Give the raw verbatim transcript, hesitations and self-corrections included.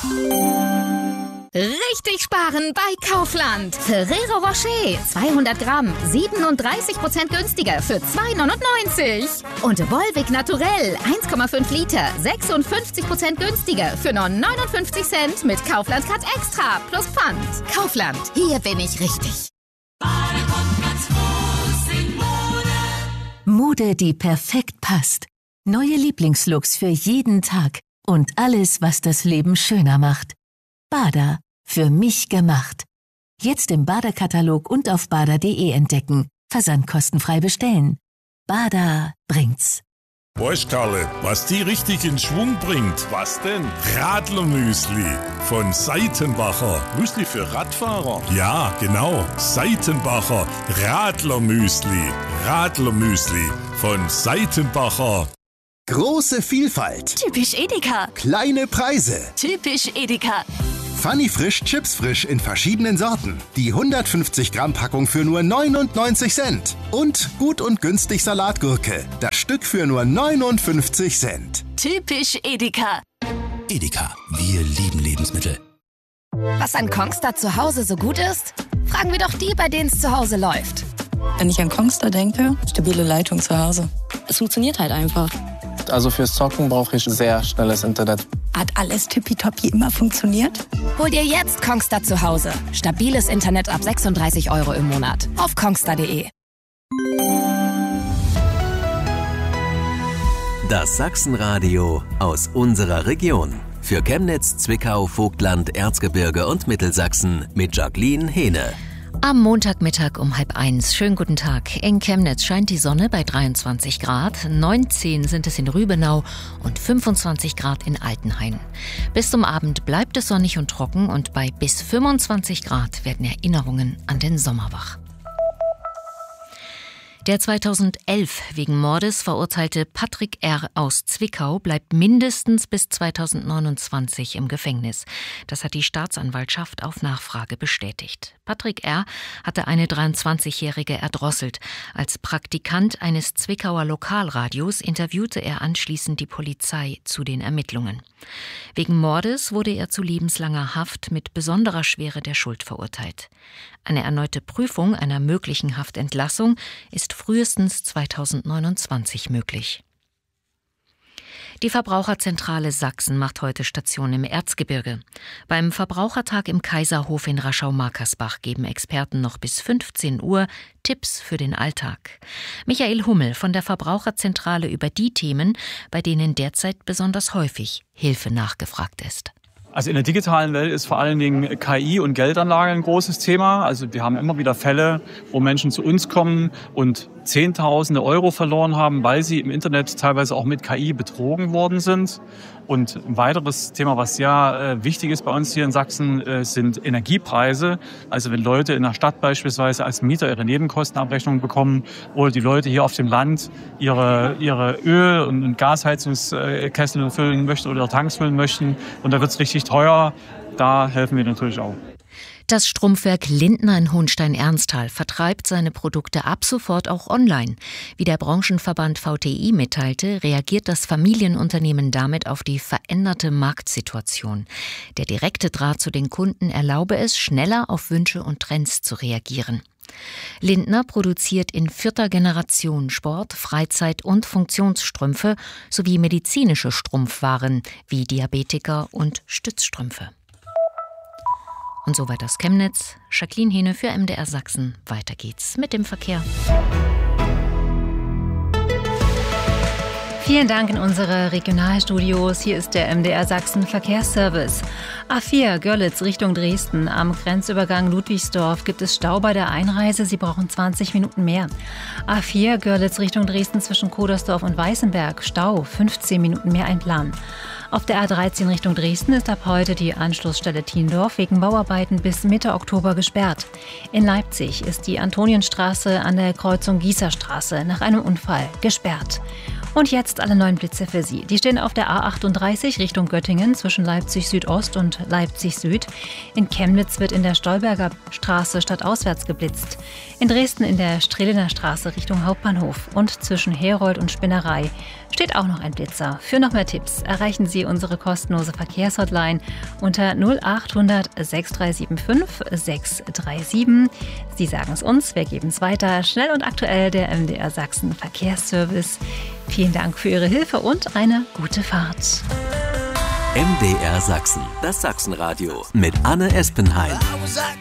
Richtig sparen bei Kaufland. Ferrero Rocher, zweihundert Gramm, siebenunddreißig Prozent günstiger für zwei neunundneunzig. Und Volvic Naturell, eins Komma fünf Liter, sechsundfünfzig Prozent günstiger für nur neunundfünfzig Cent mit Kaufland Cut Extra plus Pfand. Kaufland, hier bin ich richtig. Mode, die perfekt passt. Neue Lieblingslooks für jeden Tag. Und alles, was das Leben schöner macht. Bada. Für mich gemacht. Jetzt im Bada-Katalog und auf bada punkt de entdecken. Versand kostenfrei bestellen. Bada bringt's. Weißt Karle, was die richtig in Schwung bringt? Was denn? Radlermüsli von Seitenbacher. Müsli für Radfahrer? Ja, genau. Seitenbacher Radlermüsli. Radlermüsli von Seitenbacher. Große Vielfalt. Typisch Edeka. Kleine Preise. Typisch Edeka. Funny Frisch Chips Frisch in verschiedenen Sorten. Die hundertfünfzig Gramm Packung für nur neunundneunzig Cent. Und gut und günstig Salatgurke. Das Stück für nur neunundfünfzig Cent. Typisch Edeka. Edeka, wir lieben Lebensmittel. Was an Kongstar zu Hause so gut ist? Fragen wir doch die, bei denen es zu Hause läuft. Wenn ich an Kongstar denke, stabile Leitung zu Hause. Es funktioniert halt einfach. Also fürs Zocken brauche ich sehr schnelles Internet. Hat alles tippitoppi immer funktioniert? Hol dir jetzt Kongstar zu Hause. Stabiles Internet ab sechsunddreißig Euro im Monat. Auf kongstar punkt de. Das Sachsenradio aus unserer Region. Für Chemnitz, Zwickau, Vogtland, Erzgebirge und Mittelsachsen mit Jacqueline Hehne. Am Montagmittag um halb eins. Schönen guten Tag. In Chemnitz scheint die Sonne bei dreiundzwanzig Grad, neunzehn sind es in Rübenau und fünfundzwanzig Grad in Altenhain. Bis zum Abend bleibt es sonnig und trocken und bei bis fünfundzwanzig Grad werden Erinnerungen an den Sommer wach. Der zweitausendelf wegen Mordes verurteilte Patrick R. aus Zwickau bleibt mindestens bis zweitausendneunundzwanzig im Gefängnis. Das hat die Staatsanwaltschaft auf Nachfrage bestätigt. Patrick R. hatte eine dreiundzwanzigjährige erdrosselt. Als Praktikant eines Zwickauer Lokalradios interviewte er anschließend die Polizei zu den Ermittlungen. Wegen Mordes wurde er zu lebenslanger Haft mit besonderer Schwere der Schuld verurteilt. Eine erneute Prüfung einer möglichen Haftentlassung ist frühestens zweitausendneunundzwanzig möglich. Die Verbraucherzentrale Sachsen macht heute Station im Erzgebirge. Beim Verbrauchertag im Kaiserhof in Raschau-Markersbach geben Experten noch bis fünfzehn Uhr Tipps für den Alltag. Michael Hummel von der Verbraucherzentrale über die Themen, bei denen derzeit besonders häufig Hilfe nachgefragt ist. Also in der digitalen Welt ist vor allen Dingen K I und Geldanlage ein großes Thema. Also wir haben immer wieder Fälle, wo Menschen zu uns kommen und Zehntausende Euro verloren haben, weil sie im Internet teilweise auch mit K I betrogen worden sind. Und ein weiteres Thema, was sehr äh, wichtig ist bei uns hier in Sachsen, äh, sind Energiepreise. Also wenn Leute in der Stadt beispielsweise als Mieter ihre Nebenkostenabrechnung bekommen oder die Leute hier auf dem Land ihre, ihre Öl- und Gasheizungskessel füllen möchten oder ihre Tanks füllen möchten und da wird es richtig teuer, da helfen wir natürlich auch. Das Strumpfwerk Lindner in Hohenstein-Ernsthal vertreibt seine Produkte ab sofort auch online. Wie der Branchenverband V T I mitteilte, reagiert das Familienunternehmen damit auf die veränderte Marktsituation. Der direkte Draht zu den Kunden erlaube es, schneller auf Wünsche und Trends zu reagieren. Lindner produziert in vierter Generation Sport-, Freizeit- und Funktionsstrümpfe sowie medizinische Strumpfwaren wie Diabetiker- und Stützstrümpfe. Und soweit aus Chemnitz. Jacqueline Hehne für M D R Sachsen. Weiter geht's mit dem Verkehr. Vielen Dank in unsere Regionalstudios. Hier ist der M D R Sachsen Verkehrsservice. A vier Görlitz Richtung Dresden. Am Grenzübergang Ludwigsdorf gibt es Stau bei der Einreise. Sie brauchen zwanzig Minuten mehr. A vier Görlitz Richtung Dresden zwischen Kodersdorf und Weißenberg. Stau, fünfzehn Minuten mehr einplanen. Auf der A dreizehn Richtung Dresden ist ab heute die Anschlussstelle Thiendorf wegen Bauarbeiten bis Mitte Oktober gesperrt. In Leipzig ist die Antonienstraße an der Kreuzung Gießerstraße nach einem Unfall gesperrt. Und jetzt alle neuen Blitze für Sie. Die stehen auf der A achtunddreißig Richtung Göttingen zwischen Leipzig Südost und Leipzig Süd. In Chemnitz wird in der Stolberger Straße stadtauswärts geblitzt. In Dresden in der Strehlener Straße Richtung Hauptbahnhof und zwischen Herold und Spinnerei steht auch noch ein Blitzer. Für noch mehr Tipps erreichen Sie unsere kostenlose Verkehrshotline unter null achthundert sechs drei sieben fünf sechs drei sieben. Sie sagen es uns, wir geben es weiter. Schnell und aktuell der M D R Sachsen Verkehrsservice. Vielen Dank für Ihre Hilfe und eine gute Fahrt. M D R Sachsen, das Sachsenradio mit Anne Espenheim.